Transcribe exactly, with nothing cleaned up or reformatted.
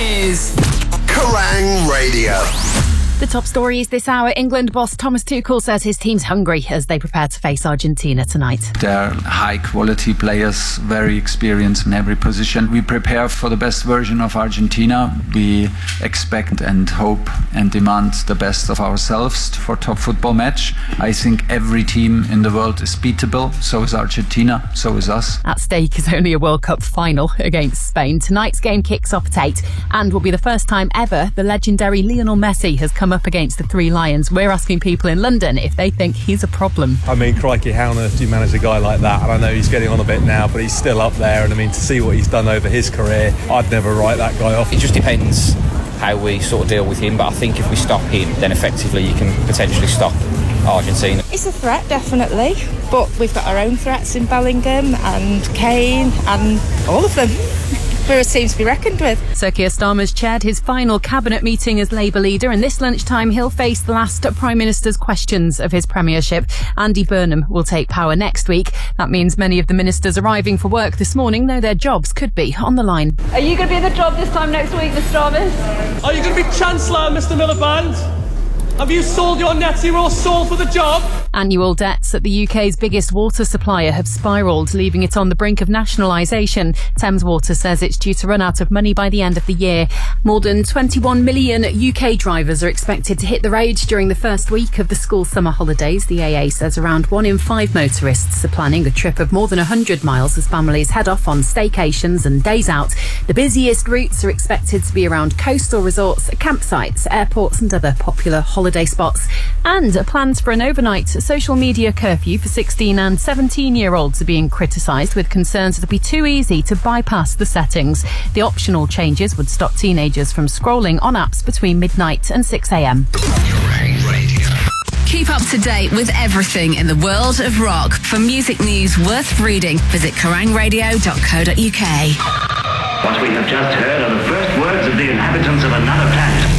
is Kerrang Radio. The top stories this hour. England boss Thomas Tuchel says his team's hungry as they prepare to face Argentina tonight. They're high-quality players, very experienced in every position. We prepare for the best version of Argentina. We expect and hope and demand the best of ourselves for top football match. I think every team in the world is beatable. So is Argentina, so is us. At stake is only a World Cup final against Spain. Tonight's game kicks off at eight and will be the first time ever the legendary Lionel Messi has come up against the Three Lions. We're asking people in London if they think he's a problem. I mean, crikey, how on earth do you manage a guy like that? And I know he's getting on a bit now, but he's still up there. And I mean, to see what he's done over his career, I'd never write that guy off. It just depends how we sort of deal with him, but I think if we stop him, then effectively you can potentially stop Argentina. It's a threat, definitely, but we've got our own threats in Bellingham and Kane and all of them. We're a team to be reckoned with. Sir Keir Starmer's chaired his final cabinet meeting as Labour leader, and this lunchtime he'll face the last Prime Minister's questions of his premiership. Andy Burnham will take power next week. That means many of the ministers arriving for work this morning know their jobs could be on the line. Are you going to be in the job this time next week, Mister Starmer? Are you going to be Chancellor, Mister Miliband? Have you sold your net zero soul for the job? Annual debts at the U K's biggest water supplier have spiralled, leaving it on the brink of nationalisation. Thames Water says it's due to run out of money by the end of the year. More than twenty-one million U K drivers are expected to hit the road during the first week of the school summer holidays. The A A says around one in five motorists are planning a trip of more than one hundred miles as families head off on staycations and days out. The busiest routes are expected to be around coastal resorts, campsites, airports and other popular holiday spots. And plans for an overnight social media curfew for sixteen and seventeen year olds are being criticised, with concerns it'll be too easy to bypass the settings. The optional changes would stop teenagers from scrolling on apps between midnight and six a.m. Keep up to date with everything in the world of rock. For music news worth reading, visit kerrang radio dot co dot uk. What we have just heard are the first words of the inhabitants of another planet.